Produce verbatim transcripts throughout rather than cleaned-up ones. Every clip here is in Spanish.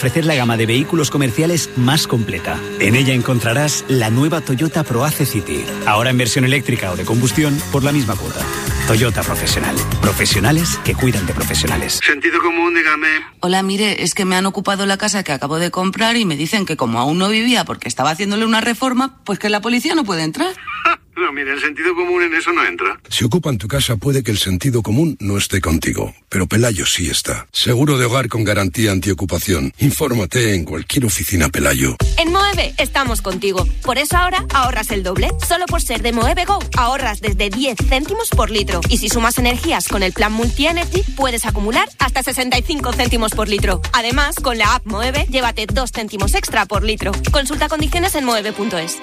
ofrecer la gama de vehículos comerciales más completa. En ella encontrarás la nueva Toyota ProAce City, ahora en versión eléctrica o de combustión por la misma cuota. Toyota Profesional. Profesionales que cuidan de profesionales. Sentido común, dígame. Hola, mire, es que me han ocupado la casa que acabo de comprar y me dicen que como aún no vivía porque estaba haciéndole una reforma, pues que la policía no puede entrar. No, mire, el sentido común en eso no entra. Si ocupan tu casa puede que el sentido común no esté contigo, pero Pelayo sí está. Seguro de hogar con garantía antiocupación. Infórmate en cualquier oficina Pelayo. En Moeve estamos contigo. Por eso ahora ahorras el doble. Solo por ser de Moeve Go ahorras desde diez céntimos por litro. Y si sumas energías con el plan Multi Energy, puedes acumular hasta sesenta y cinco céntimos por litro. Además, con la app Moeve, llévate dos céntimos extra por litro. Consulta condiciones en moeve punto es.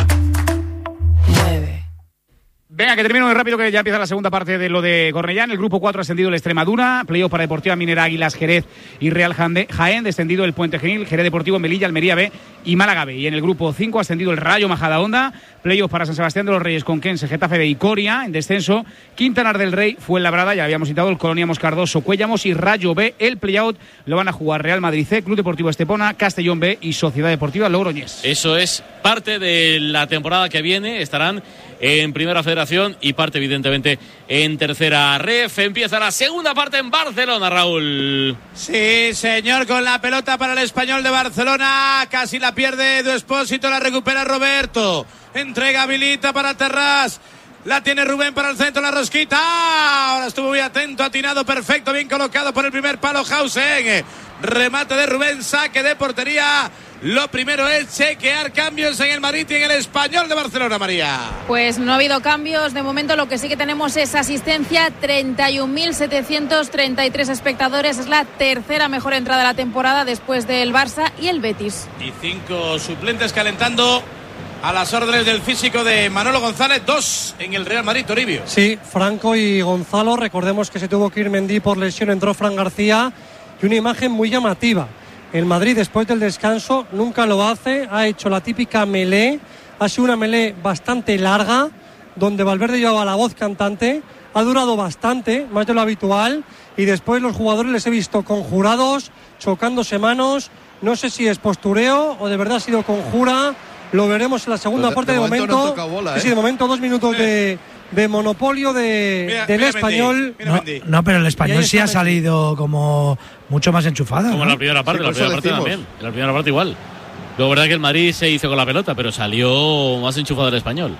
Venga, que termino muy rápido, que ya empieza la segunda parte de lo de Cornellá. En el grupo cuatro ha ascendido el Extremadura, playoff para Deportiva Minera, Águilas, Jerez y Real Jaén, descendido el Puente Genil, Jerez Deportivo, Melilla, Almería B y Málaga B. Y en el grupo cinco ha ascendido el Rayo Majadahonda, playoff para San Sebastián de los Reyes, Conquense, Getafe B y Coria. En descenso, Quintanar del Rey, Fuenlabrada, ya habíamos citado, el Colonia Moscardoso, Cuellamos y Rayo B. El playout lo van a jugar Real Madrid C, Club Deportivo Estepona, Castellón B y Sociedad Deportiva Logroñés. Eso es parte de la temporada que viene. Estarán en Primera Federación y parte evidentemente en Tercera Ref. Empieza la segunda parte en Barcelona, Raúl. Sí, señor, con la pelota para el Español de Barcelona. Casi la pierde Edu Expósito, la recupera Roberto. Entrega, habilita para Terrás. La tiene Rubén para el centro, la rosquita. Ahora estuvo muy atento, atinado, perfecto, bien colocado por el primer palo Hausen. Remate de Rubén, saque de portería. Lo primero es chequear cambios en el Madrid y en el Español de Barcelona, María. Pues no ha habido cambios. De momento lo que sí que tenemos es asistencia. treinta y un mil setecientos treinta y tres espectadores. Es la tercera mejor entrada de la temporada después del Barça y el Betis. Y cinco suplentes calentando a las órdenes del físico de Manolo González. Dos en el Real Madrid, Toribio. Sí, Franco y Gonzalo. Recordemos que se tuvo que ir Mendy por lesión. Entró Fran García. Y una imagen muy llamativa. El Madrid después del descanso nunca lo hace, ha hecho la típica melé, ha sido una melé bastante larga, donde Valverde llevaba la voz cantante, ha durado bastante, más de lo habitual, y después los jugadores les he visto conjurados, chocándose manos, no sé si es postureo o de verdad ha sido conjura, lo veremos en la segunda pues de, parte de, de momento, momento no bola, ¿eh? Sí, de momento dos minutos de... de monopolio de, mira, del mira Español. Mira, no, no, pero el Español sí ha salido como mucho más enchufado. Como ¿no? en la primera parte, sí, la primera parte también. En la primera parte igual. Luego, verdad que el Madrid se hizo con la pelota, pero salió más enchufado el Español.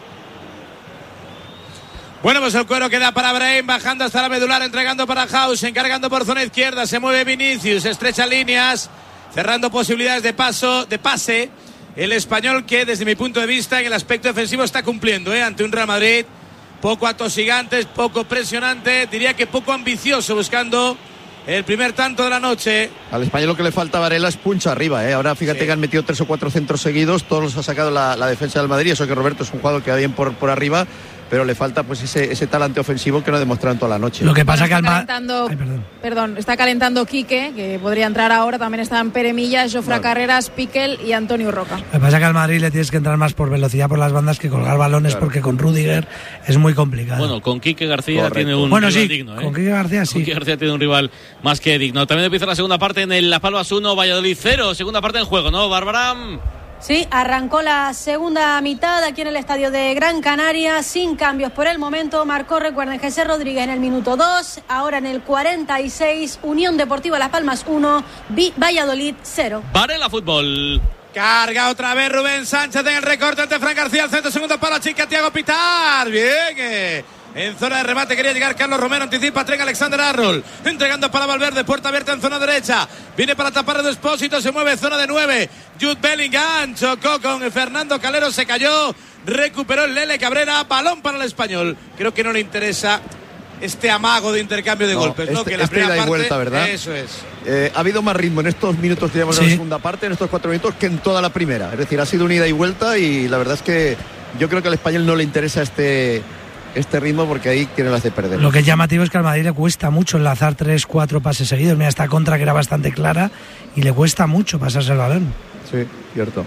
Bueno, pues el cuero queda para Brahim, bajando hasta la medular, entregando para House, encargando por zona izquierda, se mueve Vinicius, estrecha líneas, cerrando posibilidades de paso, de pase. El Español que desde mi punto de vista en el aspecto defensivo está cumpliendo, ¿eh? Ante un Real Madrid poco atosigante, poco presionante, diría que poco ambicioso, buscando el primer tanto de la noche. Al Español lo que le falta a Varela es puncho arriba, ¿eh? Ahora fíjate sí. que han metido tres o cuatro centros seguidos, todos los ha sacado la, la defensa del Madrid, eso que Roberto es un jugador que va bien por, por arriba, pero le falta pues ese, ese talante ofensivo que no ha demostrado en toda la noche. Lo que pasa bueno, que al calentando, Ay, perdón. perdón, está calentando Quique, que podría entrar ahora, también están Pere Millas, Jofre vale. Carreras, Piquel y Antonio Roca. Lo que pasa que al Madrid le tienes que entrar más por velocidad por las bandas que colgar balones, claro. porque con Rudiger es muy complicado. Bueno, con Quique García Correcto. tiene un bueno, rival sí, digno, ¿eh? Con Quique García sí. Con Quique García tiene un rival más que digno. También empieza la segunda parte en el Las Palmas uno, Valladolid cero, segunda parte en juego, ¿no, Bárbara? Sí, arrancó la segunda mitad aquí en el estadio de Gran Canaria, sin cambios por el momento. Marcó, recuerden, José Rodríguez en el minuto dos, ahora en el cuarenta y seis, Unión Deportiva Las Palmas uno, Valladolid cero. Varela Fútbol. Carga otra vez Rubén Sánchez en el recorte ante Fran García, al centro, segundo para chica, Thiago Pitar. Bien, eh. En zona de remate quería llegar Carlos Romero, anticipa Tren Alexander Arnold, entregando para Valverde, puerta abierta en zona derecha, viene para tapar el Expósito, se mueve zona de nueve, Jude Bellingham, chocó con Fernando Calero, se cayó, recuperó el Lele Cabrera, balón para el Español. Creo que no le interesa este amago de intercambio de no, golpes, ¿no? Este, que la este primera ida y parte, vuelta, ¿verdad? Eso es. Eh, ha habido más ritmo en estos minutos que llevamos sí. en la segunda parte, en estos cuatro minutos, que en toda la primera. Es decir, ha sido una ida y vuelta y la verdad es que yo creo que al Español no le interesa este... este ritmo porque ahí tiene las de perder. Lo que es llamativo es que al Madrid le cuesta mucho enlazar tres, cuatro pases seguidos. Mira esta contra que era bastante clara y le cuesta mucho pasarse el balón. Sí, cierto.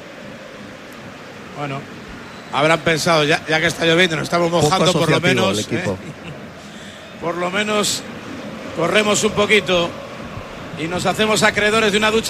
Bueno, habrán pensado, ya, ya que está lloviendo, nos estamos mojando por lo menos. El equipo. ¿eh? Por lo menos corremos un poquito y nos hacemos acreedores de una ducha